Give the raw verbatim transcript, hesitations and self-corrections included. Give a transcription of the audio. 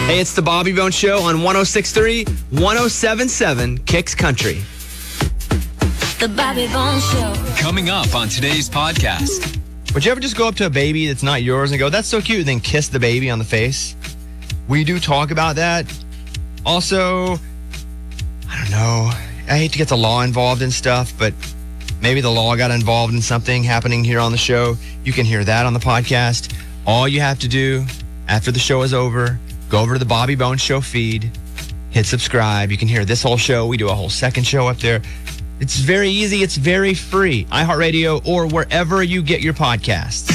Hey, it's the Bobby Bones Show on one oh six point three, one oh seven point seven Kicks Country. The Bobby Bones Show. Coming up on today's podcast. Would you ever just go up to a baby that's not yours and go, that's so cute, and then kiss the baby on the face? We do talk about that. Also, I don't know. I hate to get the law involved in stuff, but maybe the law got involved in something happening here on the show. You can hear that on the podcast. All you have to do after the show is over, go over to the Bobby Bones Show feed, hit subscribe. You can hear this whole show. We do a whole second show up there. It's very easy. It's very free. iHeartRadio or wherever you get your podcasts.